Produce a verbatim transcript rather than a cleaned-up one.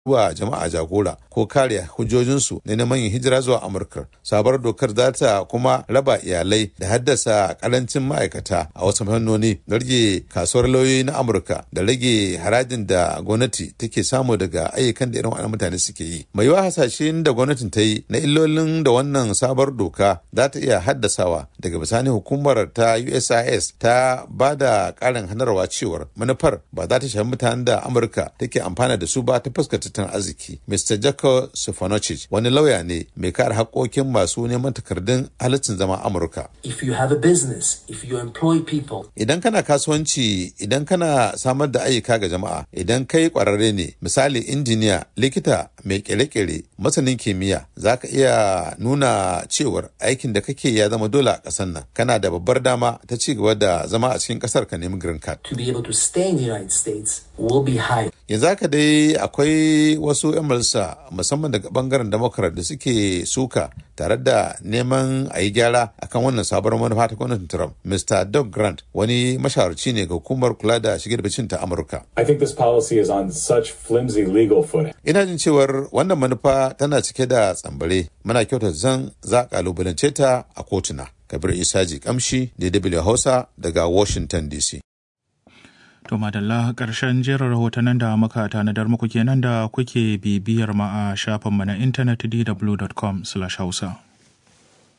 wa jama'a jagora ko kare hujjojinsu na neman yin hijira zuwa Amurka. Sabar dokar za ta kuma raba iyalai da haddasa karancin ma'aikata a wasu fannoni, da rage kasuwar lauyoyi na Amurka, da rage harajin da gwamnati take samu daga ayyukan da irin wannan mutane suke yi. Mai yiwa hasashen da gwamnatin ta yi na illolin da wannan sabar doka za ta iya haddasawa. Daga bisani hukumar ta U S I S ta ba da karin hanarwa cewar manufar ba za ta shafi mutanen da Amurka take amfana da su ba ta fuskar tattalin arziki. Mister Jaco Stefanowicz wani lauya ne mai kare haƙƙoƙin masu neman takardun halaccin zama Amurka. If you have a business, if you employ people. Idan kana kasuwanci, idan kana samar da ayyuka ga jama'a, idan kai ƙwararre ne, misali injiniya, likita mai ƙere-ƙere, masanin kimiyya, za ka iya nuna cewar aikin da kake ya zama dole a ƙasar nan. Kana da babbar dama ta ci gaba da zama a cikin ƙasar ka nemi green card. To be able to stay in the United States will be high. Yanzu haka dai akwai wasu 'yan majalisa musamman daga bangaren Democrat da suke suka tare da neman a yi gyara akan wannan sabuwar manufa ta gwamnatin Trump. Mister Doug Grant wani mashawarci ne ga hukumar kula da shige da ficin ta Amurka. I think this policy is on such flimsy legal footing. Ina jin cewar wannan manufa tana cike da tsambare. Muna kyauta zan za a kalubalance ta a kotuna. Kabir Isaji Kamshi, D W Hausa daga Washington D C. To madalla ƙarshen jerin rahotannin da muka tanadar muku kenan da kuke bibiyar ma a shafinmu na intanet d w dot com slash hausa.